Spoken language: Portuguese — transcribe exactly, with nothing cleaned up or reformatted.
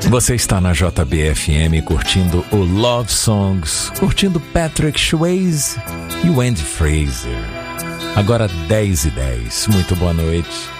Você está na J B F M curtindo o Love Songs, curtindo Patrick Swayze e o Andy Fraser. Agora dez e dez. Muito boa noite.